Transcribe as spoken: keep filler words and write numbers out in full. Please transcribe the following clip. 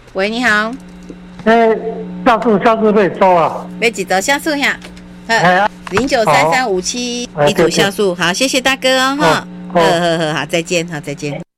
喂，你好。 诶，下次下次可以收啊。 没几多像素呀？ 哎， 零九三三五七一组像素，好，谢谢大哥哦哈。 好， 呵呵呵，好，再见，好，再见。